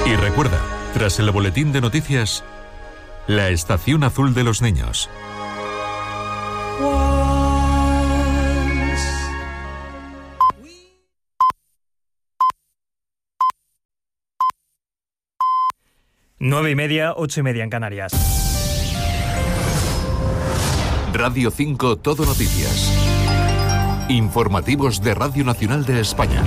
Y recuerda, tras el boletín de noticias, la estación azul de los niños. Nueve y media, 8:30 en Canarias. Radio 5 Todo Noticias. Informativos de Radio Nacional de España.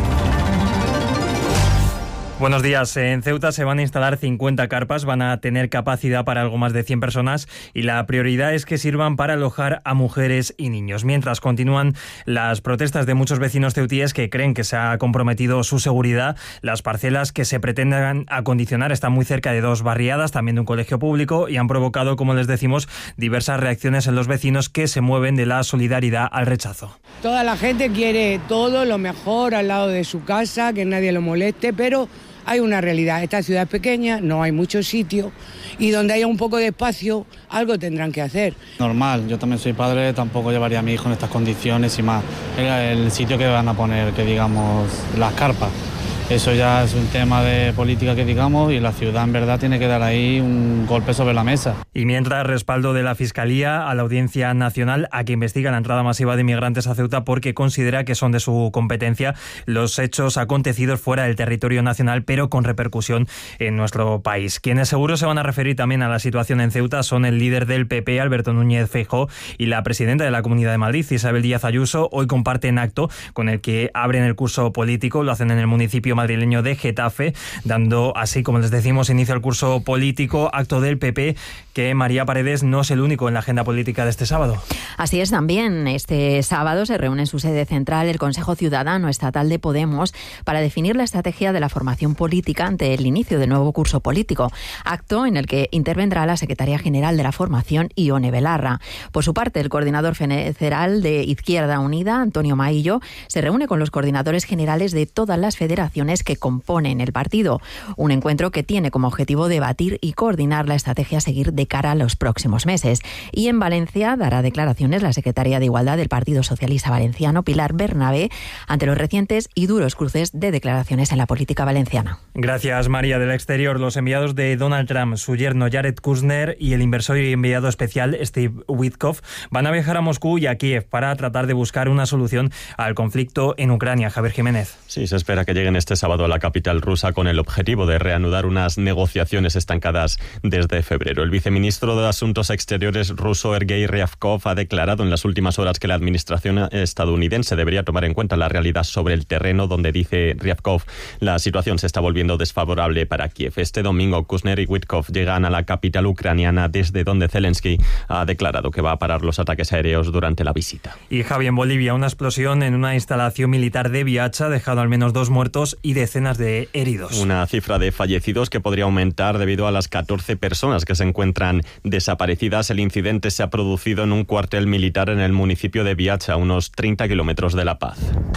Buenos días. En Ceuta se van a instalar 50 carpas, van a tener capacidad para algo más de 100 personas y la prioridad es que sirvan para alojar a mujeres y niños. Mientras continúan las protestas de muchos vecinos ceutíes que creen que se ha comprometido su seguridad, las parcelas que se pretenden acondicionar están muy cerca de dos barriadas, también de un colegio público, y han provocado, como les decimos, diversas reacciones en los vecinos que se mueven de la solidaridad al rechazo. Toda la gente quiere todo lo mejor al lado de su casa, que nadie lo moleste, pero hay una realidad. Esta ciudad es pequeña, no hay muchos sitios y donde haya un poco de espacio, algo tendrán que hacer. Normal, yo también soy padre, tampoco llevaría a mi hijo en estas condiciones y más. El sitio que van a poner, que digamos, las carpas. Eso ya es un tema de política que digamos y la ciudad en verdad tiene que dar ahí un golpe sobre la mesa. Y mientras, respaldo de la Fiscalía a la Audiencia Nacional a que investiga la entrada masiva de inmigrantes a Ceuta porque considera que son de su competencia los hechos acontecidos fuera del territorio nacional pero con repercusión en nuestro país. Quienes seguro se van a referir también a la situación en Ceuta son el líder del PP, Alberto Núñez Feijóo, y la presidenta de la Comunidad de Madrid, Isabel Díaz Ayuso. Hoy comparten acto con el que abren el curso político, lo hacen en el municipio madrileño de Getafe, dando así, como les decimos, inicio al curso político, acto del PP, que María Paredes no es el único en la agenda política de este sábado. Así es también. Este sábado se reúne en su sede central el Consejo Ciudadano Estatal de Podemos para definir la estrategia de la formación política ante el inicio del nuevo curso político, acto en el que intervendrá la secretaria general de la formación, Ione Belarra. Por su parte, el coordinador federal de Izquierda Unida, Antonio Maillo, se reúne con los coordinadores generales de todas las federaciones que componen el partido. Un encuentro que tiene como objetivo debatir y coordinar la estrategia a seguir de cara a los próximos meses. Y en Valencia dará declaraciones la secretaria de Igualdad del Partido Socialista Valenciano, Pilar Bernabé, ante los recientes y duros cruces de declaraciones en la política valenciana. Gracias, María. Del exterior, los enviados de Donald Trump, su yerno Jared Kushner y el inversor y enviado especial Steve Witkoff van a viajar a Moscú y a Kiev para tratar de buscar una solución al conflicto en Ucrania. Javier Jiménez. Sí, se espera que lleguen este sábado a la capital rusa con el objetivo de reanudar unas negociaciones estancadas desde febrero. El viceministro de Asuntos Exteriores ruso, Sergei Ryabkov, ha declarado en las últimas horas que la administración estadounidense debería tomar en cuenta la realidad sobre el terreno, donde, dice Ryabkov, la situación se está volviendo desfavorable para Kiev. Este domingo, Kushner y Witkoff llegan a la capital ucraniana, desde donde Zelensky ha declarado que va a parar los ataques aéreos durante la visita. Y Javi, en Bolivia, una explosión en una instalación militar de Biacha ha dejado al menos 2 muertos y decenas de heridos. Una cifra de fallecidos que podría aumentar debido a las 14 personas que se encuentran desaparecidas. El incidente se ha producido en un cuartel militar en el municipio de Biacha, a unos 30 kilómetros de La Paz.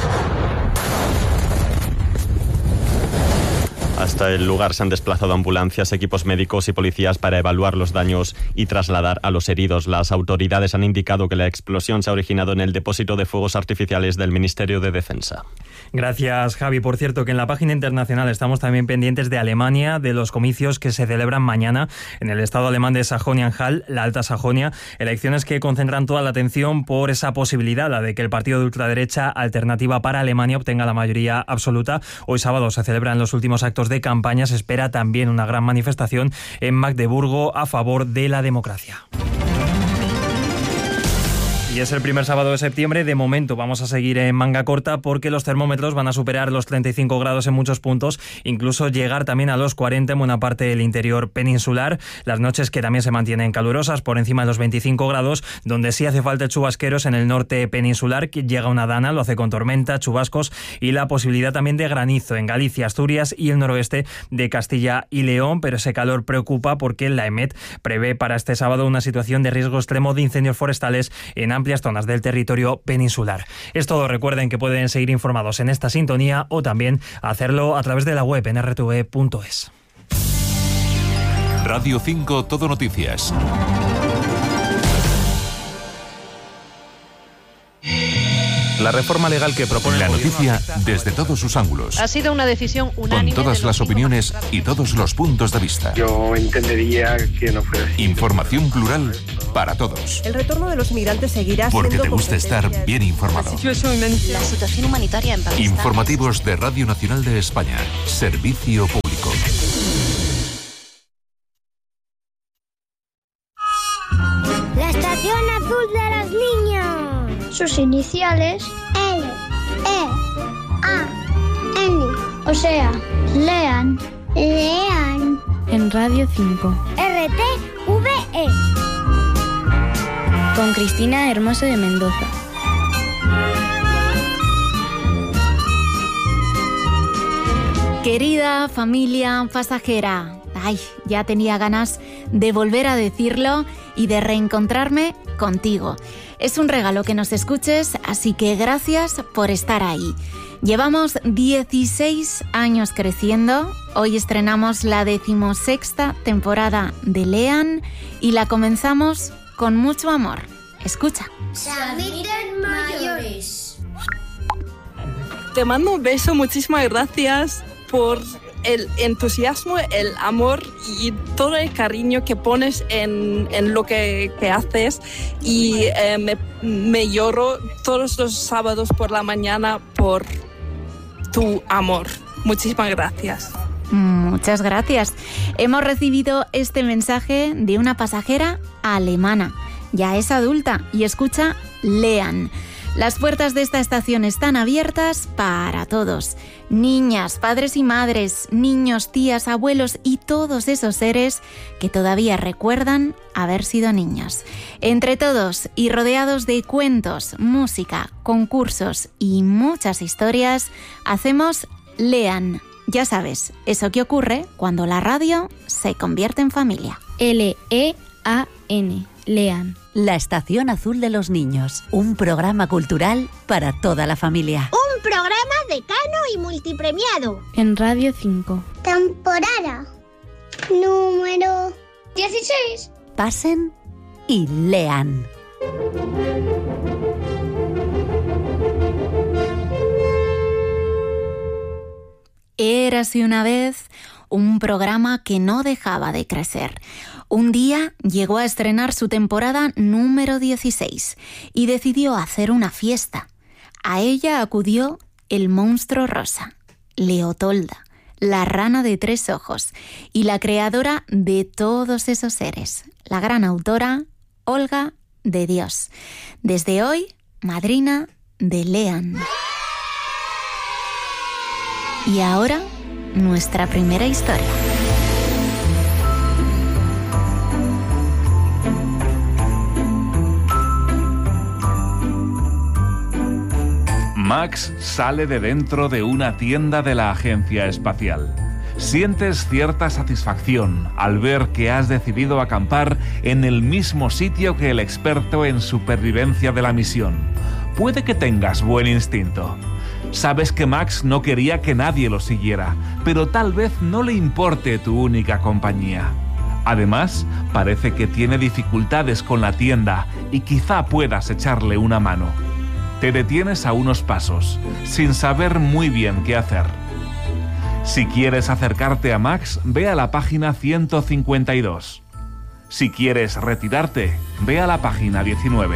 Hasta el lugar se han desplazado ambulancias, equipos médicos y policías para evaluar los daños y trasladar a los heridos. Las autoridades han indicado que la explosión se ha originado en el depósito de fuegos artificiales del Ministerio de Defensa. Gracias, Javi. Por cierto, que en la página internacional estamos también pendientes de Alemania, de los comicios que se celebran mañana en el estado alemán de Sajonia-Anhalt, la Alta Sajonia. Elecciones que concentran toda la atención por esa posibilidad, la de que el partido de ultraderecha Alternativa para Alemania obtenga la mayoría absoluta. Hoy sábado se celebran los últimos actos de campaña. Se espera también una gran manifestación en Magdeburgo a favor de la democracia. Y es el primer sábado de septiembre. De momento vamos a seguir en manga corta porque los termómetros van a superar los 35 grados en muchos puntos, incluso llegar también a los 40 en buena parte del interior peninsular. Las noches que también se mantienen calurosas, por encima de los 25 grados, donde sí hace falta chubasqueros en el norte peninsular, que llega una dana, lo hace con tormenta, chubascos y la posibilidad también de granizo en Galicia, Asturias y el noroeste de Castilla y León. Pero ese calor preocupa porque la EMET prevé para este sábado una situación de riesgo extremo de incendios forestales en amplias zonas del territorio peninsular. Es todo. Recuerden que pueden seguir informados en esta sintonía o también hacerlo a través de la web en rtv.es. Radio 5 Todo Noticias. La reforma legal que propone La el gobierno noticia afecta... desde todos sus ángulos. Ha sido una decisión unánime. Con todas las opiniones y todos los puntos de vista. Yo entendería que no fuera así. Información plural para todos. El retorno de los migrantes seguirá siendo... Porque te gusta estar bien informado. La situación humanitaria en Pakistán. Informativos de Radio Nacional de España. Servicio público. La Estación Azul de los Niños. Sus iniciales L, E, A, N. O sea, lean. Lean. En Radio 5. RTVE. Con Cristina Hermoso de Mendoza. Querida familia pasajera, ay, ya tenía ganas de volver a decirlo y de reencontrarme contigo. Es un regalo que nos escuches, así que gracias por estar ahí. Llevamos 16 años creciendo, hoy estrenamos la 16ª temporada de Lean y la comenzamos con mucho amor. Escucha. Samiten mayores. Te mando un beso, muchísimas gracias por el entusiasmo, el amor y todo el cariño que pones en lo que haces y me lloro todos los sábados por la mañana por tu amor. Muchísimas gracias. Muchas gracias. Hemos recibido este mensaje de una pasajera alemana. Ya es adulta y escucha Lean. Las puertas de esta estación están abiertas para todos. Niñas, padres y madres, niños, tías, abuelos y todos esos seres que todavía recuerdan haber sido niños. Entre todos y rodeados de cuentos, música, concursos y muchas historias, hacemos Lean. Ya sabes, eso que ocurre cuando la radio se convierte en familia. L-E-A-N. Lean. La Estación Azul de los Niños, un programa cultural para toda la familia. Un programa decano y multipremiado. En Radio 5. Temporada número 16. Pasen y lean. Érase una vez un programa que no dejaba de crecer. Un día llegó a estrenar su temporada número 16 y decidió hacer una fiesta. A ella acudió el monstruo rosa, Leotolda, la rana de 3 ojos y la creadora de todos esos seres, la gran autora Olga de Dios. Desde hoy, madrina de Lean. Y ahora, nuestra primera historia. Max sale de dentro de una tienda de la agencia espacial. Sientes cierta satisfacción al ver que has decidido acampar en el mismo sitio que el experto en supervivencia de la misión. Puede que tengas buen instinto. Sabes que Max no quería que nadie lo siguiera, pero tal vez no le importe tu única compañía. Además, parece que tiene dificultades con la tienda y quizá puedas echarle una mano. Te detienes a unos pasos, sin saber muy bien qué hacer. Si quieres acercarte a Max, ve a la página 152. Si quieres retirarte, ve a la página 19.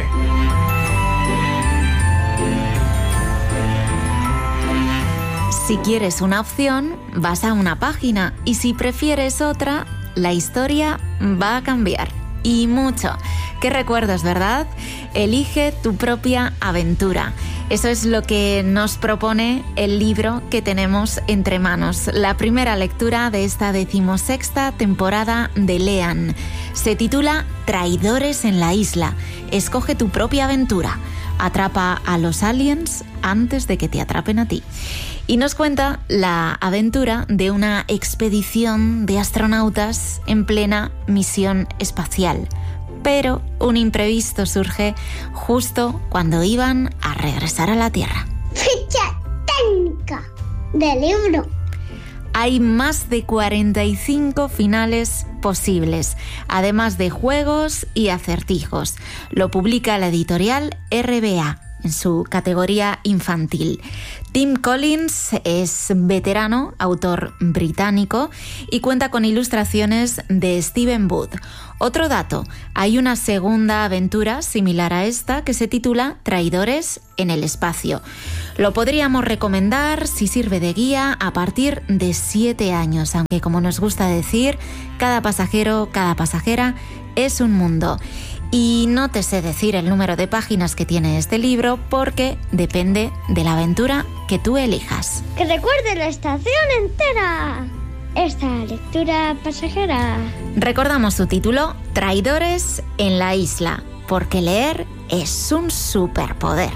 Si quieres una opción, vas a una página y si prefieres otra, la historia va a cambiar. Y mucho. Qué recuerdos, ¿verdad? Elige tu propia aventura. Eso es lo que nos propone el libro que tenemos entre manos. La primera lectura de esta 16ª temporada de Lean. Se titula Traidores en la isla. Escoge tu propia aventura. Atrapa a los aliens antes de que te atrapen a ti. Y nos cuenta la aventura de una expedición de astronautas en plena misión espacial. Pero un imprevisto surge justo cuando iban a regresar a la Tierra. Ficha técnica del libro. Hay más de 45 finales posibles, además de juegos y acertijos. Lo publica la editorial RBA. en su categoría infantil. Tim Collins es veterano, autor británico, y cuenta con ilustraciones de Stephen Wood. Otro dato, hay una segunda aventura similar a esta que se titula Traidores en el espacio. Lo podríamos recomendar, si sirve de guía, a partir de 7 años, aunque como nos gusta decir, cada pasajero, cada pasajera es un mundo. Y no te sé decir el número de páginas que tiene este libro porque depende de la aventura que tú elijas. ¡Que recuerde la estación entera! Esta lectura pasajera. Recordamos su título, Traidores en la isla, porque leer es un superpoder.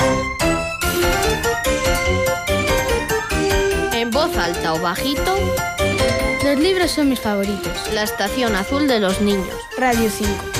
En voz alta o bajito, los libros son mis favoritos. La estación azul de los niños. Radio 5.